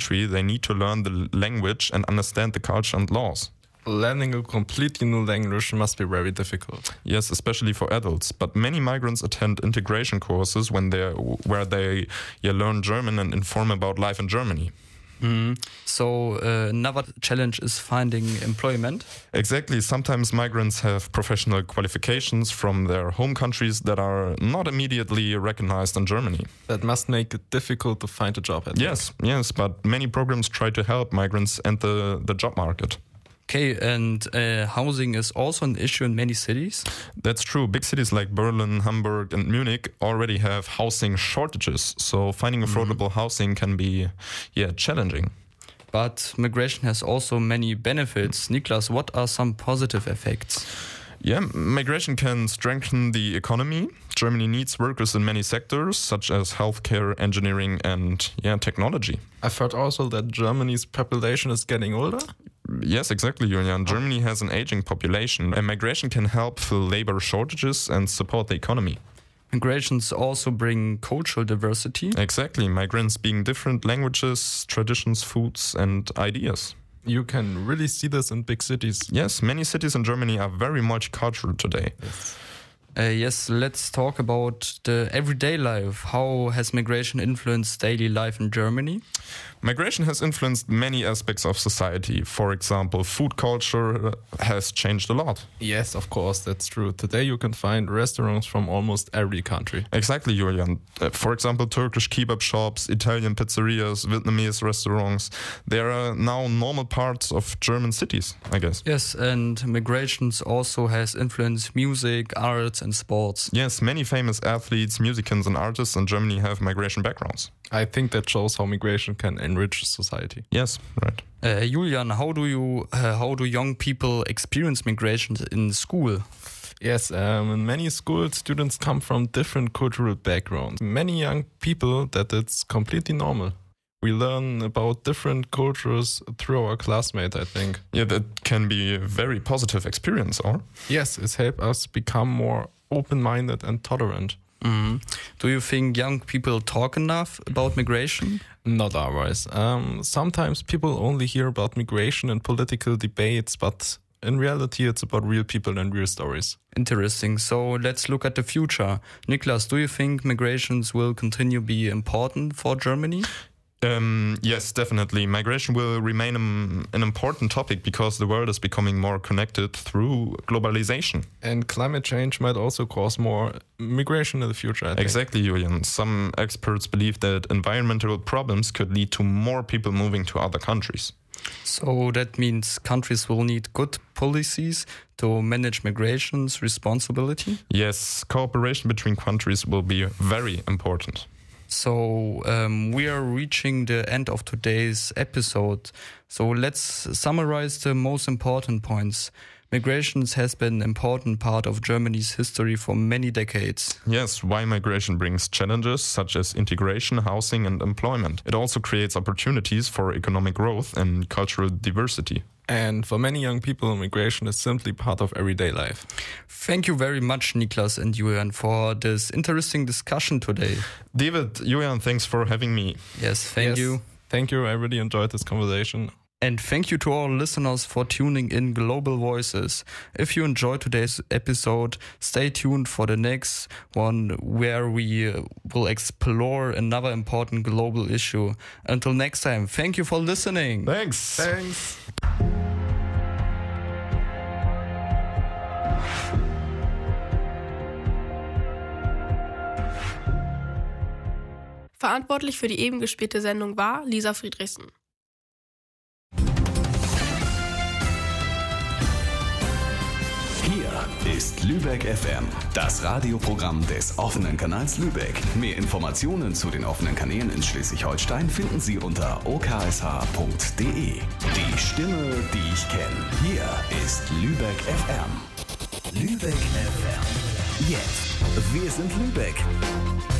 country, they need to learn the language and understand the culture and laws. Learning a completely new language must be very difficult. Yes, especially for adults. But many migrants attend integration courses where they learn German and inform about life in Germany. So another challenge is finding employment. Exactly. Sometimes migrants have professional qualifications from their home countries that are not immediately recognized in Germany. That must make it difficult to find a job. Yes, but many programs try to help migrants enter the job market. Okay, and housing is also an issue in many cities. That's true. Big cities like Berlin, Hamburg, and Munich already have housing shortages. So finding affordable housing can be, challenging. But migration has also many benefits. Niklas, what are some positive effects? Yeah, migration can strengthen the economy. Germany needs workers in many sectors, such as healthcare, engineering, and technology. I've heard also that Germany's population is getting older. Yes, exactly, Julian. Germany has an aging population, and migration can help fill labor shortages and support the economy. Migrations also bring cultural diversity. Exactly, migrants being different languages, traditions, foods, and ideas. You can really see this in big cities. Yes, many cities in Germany are very multicultural today. Yes, let's talk about the everyday life. How has migration influenced daily life in Germany? Migration has influenced many aspects of society. For example, food culture has changed a lot. Yes, of course, that's true. Today you can find restaurants from almost every country. Exactly, Julian. For example, Turkish kebab shops, Italian pizzerias, Vietnamese restaurants. They are now normal parts of German cities, I guess. Yes, and migrations also has influenced music, arts, and sports. Yes, many famous athletes, musicians, and artists in Germany have migration backgrounds. I think that shows how migration can enrich society. Yes, right. Julian, how do young people experience migration in school? Yes, in many schools, students come from different cultural backgrounds. Many young people that it's completely normal. We learn about different cultures through our classmates, I think. Yeah, that can be a very positive experience, or? Yes, it helps us become more open-minded and tolerant. Do you think young people talk enough about migration? Not always. Sometimes people only hear about migration in political debates, but in reality it's about real people and real stories. Interesting. So let's look at the future. Niklas, do you think migrations will continue to be important for Germany? Yes, definitely. Migration will remain an important topic because the world is becoming more connected through globalization. And climate change might also cause more migration in the future, I think. Exactly, Julian. Some experts believe that environmental problems could lead to more people moving to other countries. So that means countries will need good policies to manage migration's responsibility? Yes, cooperation between countries will be very important. So we are reaching the end of today's episode. So let's summarize the most important points. Migration has been an important part of Germany's history for many decades. Yes, why migration brings challenges such as integration, housing and employment. It also creates opportunities for economic growth and cultural diversity. And for many young people, migration is simply part of everyday life. Thank you very much, Niklas and Julian, for this interesting discussion today. David, Julian, thanks for having me. Yes, thank you. Thank you. I really enjoyed this conversation. And thank you to all listeners for tuning in Global Voices. If you enjoyed today's episode, stay tuned for the next one where we will explore another important global issue. Until next time, thank you for listening. Thanks. Verantwortlich für die eben gespielte Sendung war Lisa Friedrichsen. Hier ist Lübeck FM, das Radioprogramm des offenen Kanals Lübeck. Mehr Informationen zu den offenen Kanälen in Schleswig-Holstein finden Sie unter oksh.de. Die Stimme, die ich kenne. Hier ist Lübeck FM. Lübeck FM. Jetzt. Wir sind Lübeck.